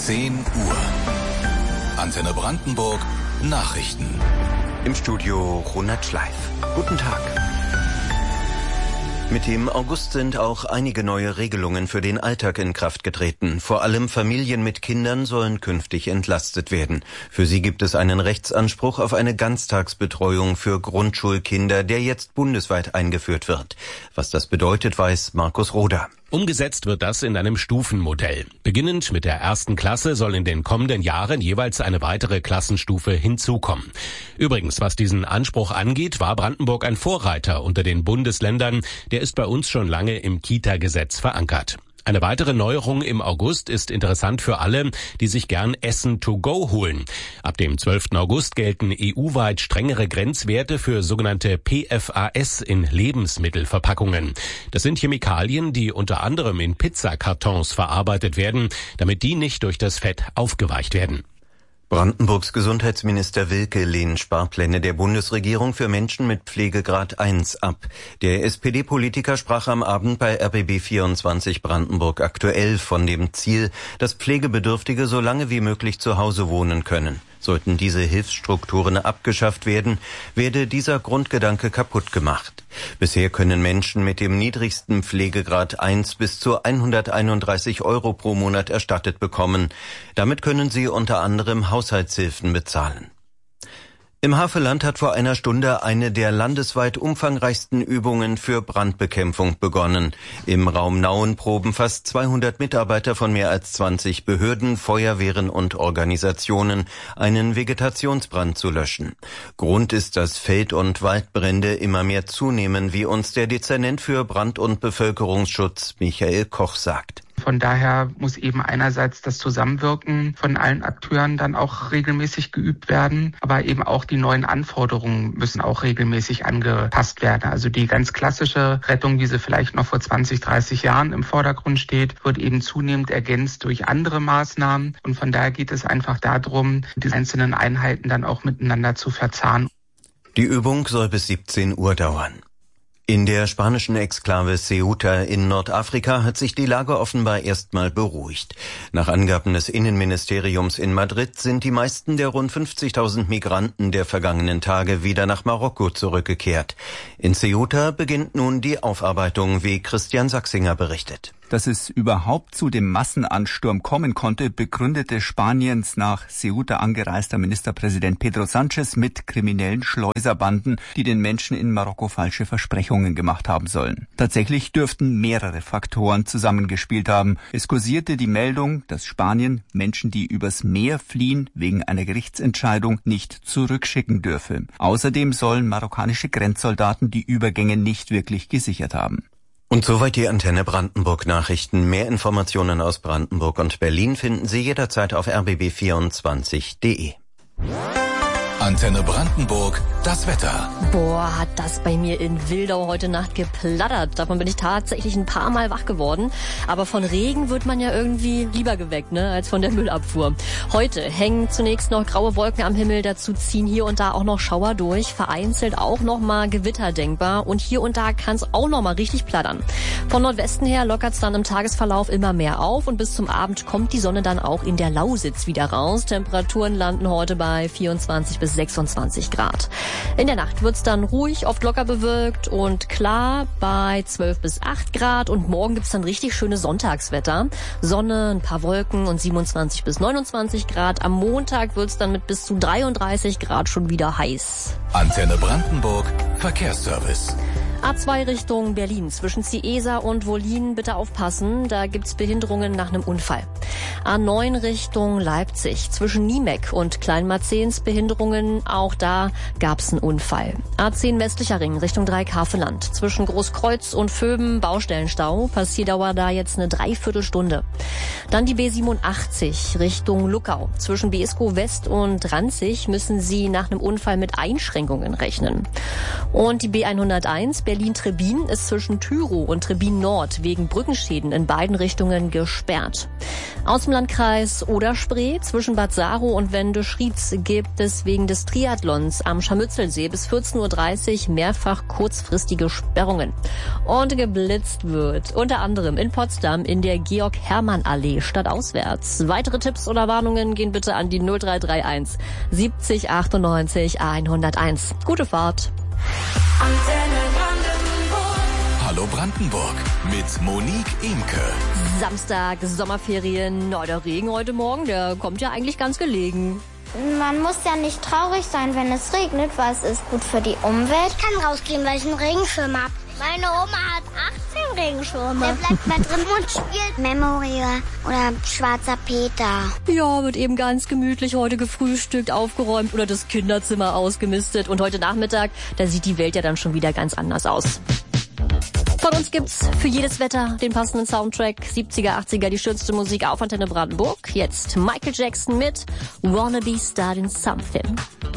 10 Uhr. Antenne Brandenburg Nachrichten. Im Studio Ronald Schleif. Guten Tag. Mit dem August sind auch einige neue Regelungen für den Alltag in Kraft getreten. Vor allem Familien mit Kindern sollen künftig entlastet werden. Für sie gibt es einen Rechtsanspruch auf eine Ganztagsbetreuung für Grundschulkinder, der jetzt bundesweit eingeführt wird. Was das bedeutet, weiß Markus Roder. Umgesetzt wird das in einem Stufenmodell. Beginnend mit der 1. Klasse soll in den kommenden Jahren jeweils eine weitere Klassenstufe hinzukommen. Übrigens, was diesen Anspruch angeht, war Brandenburg ein Vorreiter unter den Bundesländern. Der ist bei uns schon lange im Kita-Gesetz verankert. Eine weitere Neuerung im August ist interessant für alle, die sich gern Essen to go holen. Ab dem 12. August gelten EU-weit strengere Grenzwerte für sogenannte PFAS in Lebensmittelverpackungen. Das sind Chemikalien, die unter anderem in Pizzakartons verarbeitet werden, damit die nicht durch das Fett aufgeweicht werden. Brandenburgs Gesundheitsminister Wilke lehnt Sparpläne der Bundesregierung für Menschen mit Pflegegrad 1 ab. Der SPD-Politiker sprach am Abend bei RBB 24 Brandenburg aktuell von dem Ziel, dass Pflegebedürftige so lange wie möglich zu Hause wohnen können. Sollten diese Hilfsstrukturen abgeschafft werden, werde dieser Grundgedanke kaputt gemacht. Bisher können Menschen mit dem niedrigsten Pflegegrad 1 bis zu 131 € pro Monat erstattet bekommen. Damit können sie unter anderem Haushaltshilfen bezahlen. Im Havelland hat vor einer Stunde eine der landesweit umfangreichsten Übungen für Brandbekämpfung begonnen. Im Raum Nauen proben fast 200 Mitarbeiter von mehr als 20 Behörden, Feuerwehren und Organisationen, einen Vegetationsbrand zu löschen. Grund ist, dass Feld- und Waldbrände immer mehr zunehmen, wie uns der Dezernent für Brand- und Bevölkerungsschutz Michael Koch sagt. Von daher muss eben einerseits das Zusammenwirken von allen Akteuren dann auch regelmäßig geübt werden, aber eben auch die neuen Anforderungen müssen auch regelmäßig angepasst werden. Also die ganz klassische Rettung, wie sie vielleicht noch vor 20, 30 Jahren im Vordergrund steht, wird eben zunehmend ergänzt durch andere Maßnahmen. Und von daher geht es einfach darum, die einzelnen Einheiten dann auch miteinander zu verzahnen. Die Übung soll bis 17 Uhr dauern. In der spanischen Exklave Ceuta in Nordafrika hat sich die Lage offenbar erstmal beruhigt. Nach Angaben des Innenministeriums in Madrid sind die meisten der rund 50.000 Migranten der vergangenen Tage wieder nach Marokko zurückgekehrt. In Ceuta beginnt nun die Aufarbeitung, wie Christian Sachsinger berichtet. Dass es überhaupt zu dem Massenansturm kommen konnte, begründete Spaniens nach Ceuta angereister Ministerpräsident Pedro Sánchez mit kriminellen Schleuserbanden, die den Menschen in Marokko falsche Versprechungen gemacht haben sollen. Tatsächlich dürften mehrere Faktoren zusammengespielt haben. Es kursierte die Meldung, dass Spanien Menschen, die übers Meer fliehen, wegen einer Gerichtsentscheidung nicht zurückschicken dürfe. Außerdem sollen marokkanische Grenzsoldaten die Übergänge nicht wirklich gesichert haben. Und soweit die Antenne Brandenburg Nachrichten. Mehr Informationen aus Brandenburg und Berlin finden Sie jederzeit auf rbb24.de. Antenne Brandenburg, das Wetter. Boah, hat das bei mir in Wildau heute Nacht geplattert. Davon bin ich tatsächlich ein paar Mal wach geworden. Aber von Regen wird man ja irgendwie lieber geweckt, ne, als von der Müllabfuhr. Heute hängen zunächst noch graue Wolken am Himmel. Dazu ziehen hier und da auch noch Schauer durch. Vereinzelt auch noch mal Gewitter denkbar. Und hier und da kann es auch noch mal richtig plattern. Von Nordwesten her lockert es dann im Tagesverlauf immer mehr auf. Und bis zum Abend kommt die Sonne dann auch in der Lausitz wieder raus. Temperaturen landen heute bei 24 bis 26 Grad. In der Nacht wird's dann ruhig, oft locker bewölkt und klar bei 12 bis 8 Grad. Und morgen gibt's dann richtig schönes Sonntagswetter. Sonne, ein paar Wolken und 27 bis 29 Grad. Am Montag wird's dann mit bis zu 33 Grad schon wieder heiß. Antenne Brandenburg, Verkehrsservice. A2 Richtung Berlin zwischen Ciesa und Wollin bitte aufpassen, da gibt's Behinderungen nach einem Unfall. A9 Richtung Leipzig zwischen Niemek und Kleinmarzens Behinderungen, auch da gab's einen Unfall. A10 westlicher Ring Richtung Dreieck-Havelland zwischen Großkreuz und Vöben Baustellenstau, Passierdauer da jetzt eine Dreiviertelstunde. Dann die B87 Richtung Luckau zwischen Beeskow West und Ranzig müssen Sie nach einem Unfall mit Einschränkungen rechnen. Und die B101 Berlin-Trebin ist zwischen Tyrow und Trebin Nord wegen Brückenschäden in beiden Richtungen gesperrt. Aus dem Landkreis Oder-Spree zwischen Bad Saro und Wendeschrieds gibt es wegen des Triathlons am Scharmützelsee bis 14:30 Uhr mehrfach kurzfristige Sperrungen. Und geblitzt wird unter anderem in Potsdam in der Georg-Hermann-Allee stadtauswärts. Weitere Tipps oder Warnungen gehen bitte an die 0331 70 98 101. Gute Fahrt. Hallo Brandenburg mit Monique Imke. Samstag, Sommerferien. Der Regen heute Morgen, der kommt ja eigentlich ganz gelegen. Man muss ja nicht traurig sein, wenn es regnet, weil es ist gut für die Umwelt. Ich kann rausgehen, weil ich einen Regenschirm habe. Meine Oma hat 18 Regenschirme. Der bleibt mal drin und spielt Memory oder Schwarzer Peter. Ja, wird eben ganz gemütlich heute gefrühstückt, aufgeräumt oder das Kinderzimmer ausgemistet. Und heute Nachmittag, da sieht die Welt ja dann schon wieder ganz anders aus. Von uns gibt's für jedes Wetter den passenden Soundtrack. 70er, 80er, die schönste Musik auf Antenne Brandenburg. Jetzt Michael Jackson mit Wanna Be Starting Something.